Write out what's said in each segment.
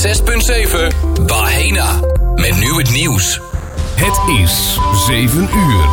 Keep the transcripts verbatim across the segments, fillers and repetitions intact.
zes punt zeven Bahena. Met nu het nieuws. Het is zeven uur.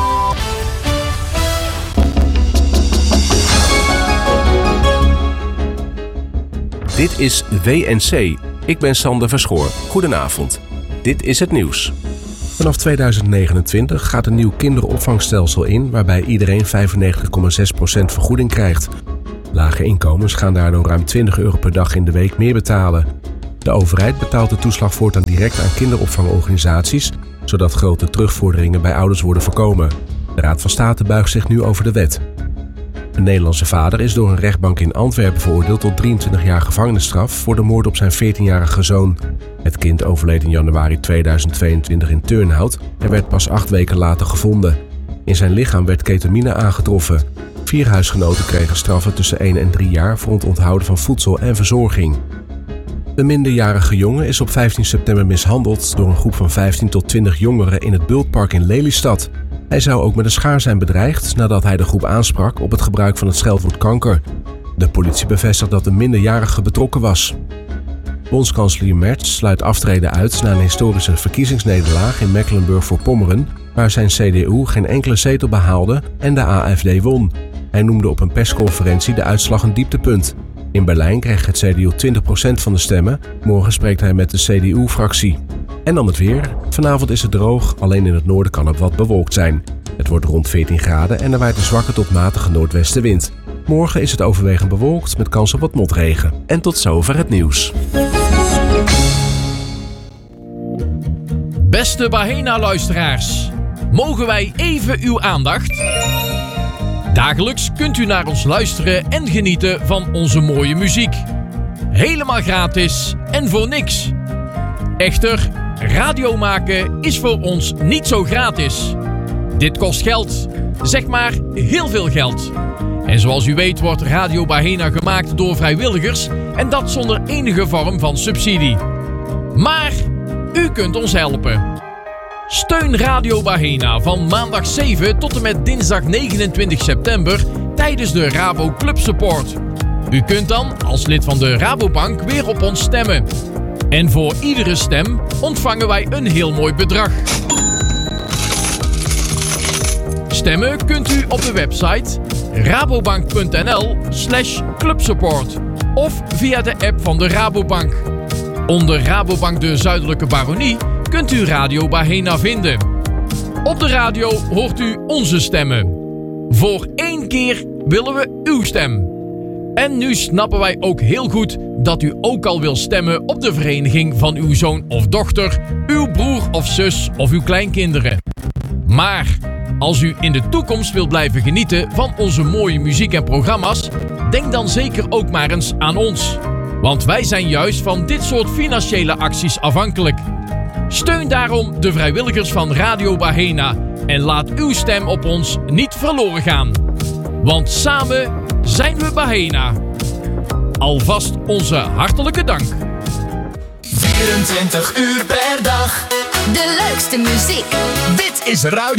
Dit is W N C. Ik ben Sander Verschoor. Goedenavond. Dit is het nieuws. Vanaf tweeduizend negenentwintig gaat een nieuw kinderopvangstelsel in waarbij iedereen vijfennegentig komma zes procent vergoeding krijgt. Lage inkomens gaan daardoor ruim twintig euro per dag in de week meer betalen. De overheid betaalt de toeslag voortaan direct aan kinderopvangorganisaties, zodat grote terugvorderingen bij ouders worden voorkomen. De Raad van State buigt zich nu over de wet. Een Nederlandse vader is door een rechtbank in Antwerpen veroordeeld tot drieëntwintig jaar gevangenisstraf voor de moord op zijn veertienjarige zoon. Het kind overleed in januari tweeduizend tweeëntwintig in Turnhout en werd pas acht weken later gevonden. In zijn lichaam werd ketamine aangetroffen. Vier huisgenoten kregen straffen tussen één en drie jaar voor het onthouden van voedsel en verzorging. De minderjarige jongen is op vijftien september mishandeld door een groep van vijftien tot twintig jongeren in het Bultpark in Lelystad. Hij zou ook met een schaar zijn bedreigd nadat hij de groep aansprak op het gebruik van het scheldwoord kanker. De politie bevestigt dat de minderjarige betrokken was. Bondskanselier Merz sluit aftreden uit na een historische verkiezingsnederlaag in Mecklenburg-Voorpommeren, waar zijn C D U geen enkele zetel behaalde en de A F D won. Hij noemde op een persconferentie de uitslag een dieptepunt. In Berlijn kreeg het C D U twintig procent van de stemmen. Morgen spreekt hij met de C D U-fractie. En dan het weer. Vanavond is het droog, alleen in het noorden kan het wat bewolkt zijn. Het wordt rond veertien graden en er waait een zwakke tot matige noordwestenwind. Morgen is het overwegend bewolkt met kans op wat motregen. En tot zover het nieuws. Beste Bahena-luisteraars, mogen wij even uw aandacht? Dagelijks kunt u naar ons luisteren en genieten van onze mooie muziek. Helemaal gratis en voor niks. Echter, radio maken is voor ons niet zo gratis. Dit kost geld, zeg maar heel veel geld. En zoals u weet wordt Radio Bahena gemaakt door vrijwilligers en dat zonder enige vorm van subsidie. Maar u kunt ons helpen. Steun Radio Bahena van maandag zeven tot en met dinsdag negenentwintig september tijdens de Rabo Club Support. U kunt dan als lid van de Rabobank weer op ons stemmen. En voor iedere stem ontvangen wij een heel mooi bedrag. Stemmen kunt u op de website rabobank.nl slash clubsupport of via de app van de Rabobank. Onder Rabobank de Zuidelijke Baronie kunt u Radio Bahena vinden. Op de radio hoort u onze stemmen. Voor één keer willen we uw stem. En nu snappen wij ook heel goed dat u ook al wil stemmen op de vereniging van uw zoon of dochter, uw broer of zus of uw kleinkinderen. Maar als u in de toekomst wilt blijven genieten van onze mooie muziek en programma's, denk dan zeker ook maar eens aan ons. Want wij zijn juist van dit soort financiële acties afhankelijk. Steun daarom de vrijwilligers van Radio Bahena en laat uw stem op ons niet verloren gaan. Want samen zijn we Bahena. Alvast onze hartelijke dank. vierentwintig uur per dag. De leukste muziek. Dit is Radio